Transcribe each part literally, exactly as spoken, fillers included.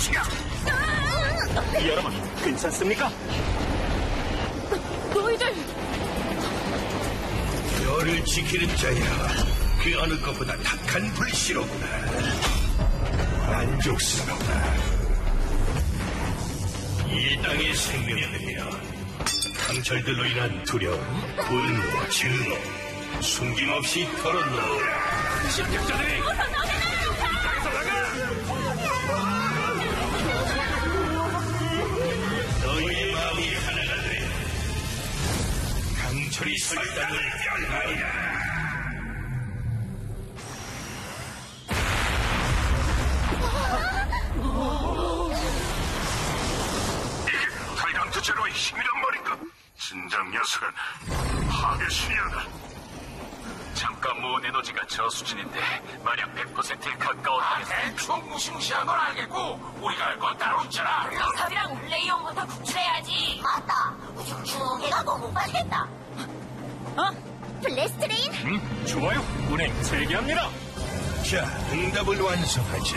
여러분, 괜찮습니까? 너희들! 너를 지키는 자야. 그 어느 것보다 탁한 불씨로구나. 만족스럽다. 이 땅의 생명이며 강철들로 인한 두려움, 분노, 증오 숨김없이 털어놓으라. 십격자들이! 어서 너네들! 이 땅에서 나가! 너희의 마음이 하나가 돼 강철이 설당을 향하리라. 타이런트 제로의 힘이란 말인가? 진작 녀석은 파괴 신이야다. 잠깐 모은 에너지가 저 수준인데 만약 백 퍼센트에 가까웠다면 대충 무시무시한 건 알겠고 우리가 알 건 따로 있잖아. 삽이랑 울레이온부터 구출해야지. 맞다. 우중충해가 너무 빨겠다. 어? 블래스트레인? 음, 좋아요. 운행 재개합니다. 자, 응답을 완성하자.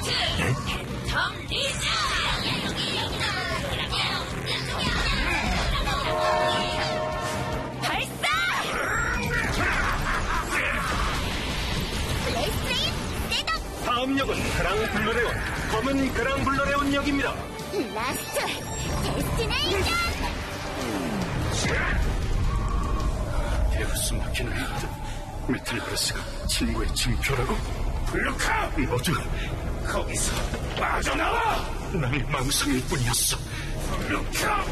텀 리자! 발사! 블레이스트레인 셋업. 다음 역은 그랑블루레온, 검은 그랑블루레온 역입니다. 라스트 데스티네이션. 데우스 마키는 메탈브레스가 친구의 징표라고? 블루카! 모두 거기서 빠져나와! 난 망상일 뿐이었어. 블루카!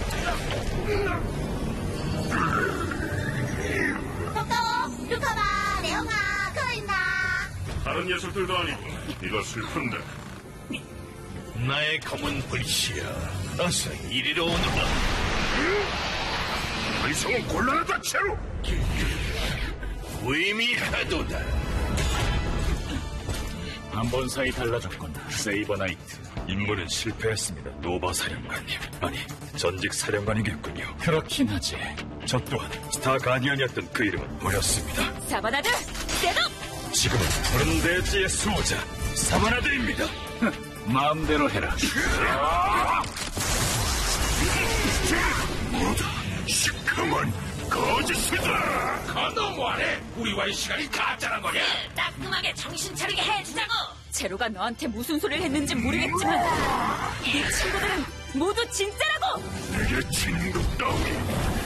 똑똑 루카바 레오가 그린다. 다른 녀석들도 아니고 네가 슬픈데. 나의 검은 불씨야. 어서 이리로 오너라. 의성은 곤란하다, 제로! 의미하도다. 한 번 사이 달라졌군, 세이버나이트. 임무는 실패했습니다, 노바 사령관님. 아니, 전직 사령관이겠군요. 그렇긴 하지. 저 또한 스타 가디언이었던 그 이름은 뭐였습니다. 사바나드 셋업! 지금은 푸른 대지의 수호자 사바나드입니다. 마음대로 해라. 뭐다, 시커먼 거짓이다. 아, 너무하네. 우리와의 시간이 가짜란 거냐? 따끔하게 정신 차리게 해주자고! 제로가 너한테 무슨 소리를 했는지 모르겠지만 네 친구들은 모두 진짜라고! 내게 친구 따위